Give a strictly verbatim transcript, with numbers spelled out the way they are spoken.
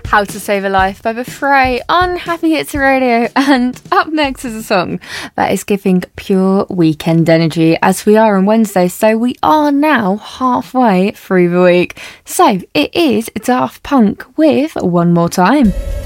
How to Save a Life by The Fray on Happy Hits Radio. And up next is a song that is giving pure weekend energy as we are on Wednesday. So we are now halfway through the week. So it is Daft Punk with One More Time.